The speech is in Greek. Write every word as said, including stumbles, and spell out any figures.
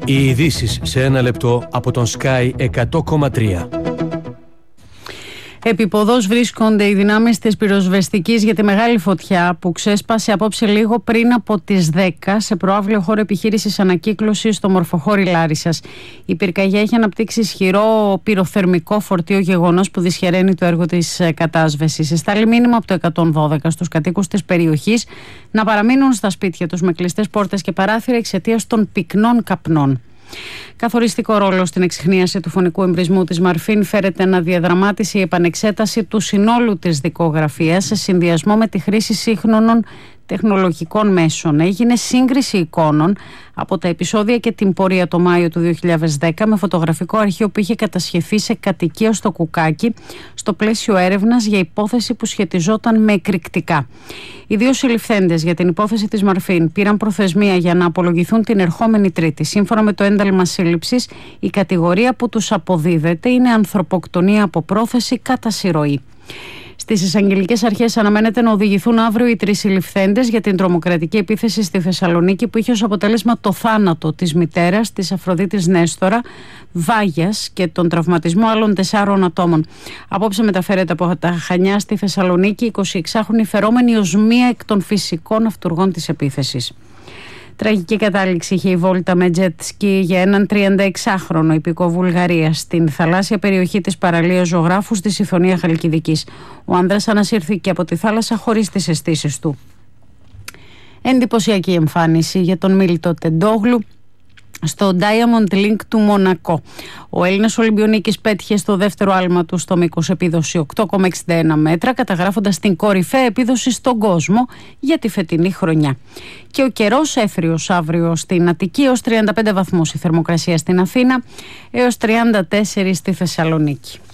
Οι ειδήσεις σε ένα λεπτό από τον Sky εκατό κόμμα τρία. Επίποδος βρίσκονται οι δυνάμεις της πυροσβεστικής για τη μεγάλη φωτιά που ξέσπασε απόψε λίγο πριν από τις δέκα σε προαύλιο χώρο επιχείρησης ανακύκλωσης στο Μορφοχώρι Λάρισσας. Η πυρκαγιά έχει αναπτύξει ισχυρό πυροθερμικό φορτίο, γεγονός που δυσχεραίνει το έργο της κατάσβεσης. Εστάλει μήνυμα από το εκατόν δώδεκα στους κατοίκους της περιοχής να παραμείνουν στα σπίτια τους με κλειστές πόρτες και παράθυρα εξαιτίας των πυκνών καπνών. Καθοριστικό ρόλο στην εξιχνίαση του φωνικού εμπρισμού της Μαρφίν φέρεται να διαδραμάτισε η επανεξέταση του συνόλου της δικογραφίας σε συνδυασμό με τη χρήση σύγχρονων τεχνολογικών μέσων. Έγινε σύγκριση εικόνων από τα επεισόδια και την πορεία το Μάιο του δύο χιλιάδες δέκα με φωτογραφικό αρχείο που είχε κατασχεθεί σε κατοικία στο Κουκάκι στο πλαίσιο έρευνας για υπόθεση που σχετιζόταν με εκρηκτικά. Οι δύο συλληφθέντες για την υπόθεση της Μαρφίν πήραν προθεσμία για να απολογηθούν την ερχόμενη Τρίτη. Σύμφωνα με το ένταλμα σύλληψης, η κατηγορία που τους αποδίδεται είναι ανθρωποκτονία από πρόθεση κατά συρροή. Στις εισαγγελικές αρχές αναμένεται να οδηγηθούν αύριο οι τρεις συλληφθέντες για την τρομοκρατική επίθεση στη Θεσσαλονίκη που είχε ως αποτέλεσμα το θάνατο της μητέρας της Αφροδίτης Νέστορα Βάγιας και τον τραυματισμό άλλων τεσσάρων ατόμων. Απόψε μεταφέρεται από τα Χανιά στη Θεσσαλονίκη η εικοσιεξάχρονη φερόμενη ως μία εκ των φυσικών αυτουργών της επίθεσης. Τραγική κατάληξη είχε η βόλτα με τζετ σκι για έναν τριανταεξάχρονο υπηκό Βουλγαρίας στην θαλάσσια περιοχή της παραλίας Ζωγράφου στη Συφωνία Χαλκιδικής. Ο άνδρας ανασύρθηκε από τη θάλασσα χωρίς τις αισθήσεις του. Εντυπωσιακή εμφάνιση για τον Μίλτο Τεντόγλου στο Diamond Link του Μονακό. Ο Έλληνας Ολυμπιονίκης πέτυχε στο δεύτερο άλμα του στο μήκος επίδοση οκτώ κόμμα εξήντα ένα μέτρα, καταγράφοντας την κορυφαία επίδοση στον κόσμο για τη φετινή χρονιά. Και ο καιρός έθριος αύριο στην Αττική έως τριάντα πέντε βαθμούς η θερμοκρασία στην Αθήνα, έως τριάντα τέσσερα στη Θεσσαλονίκη.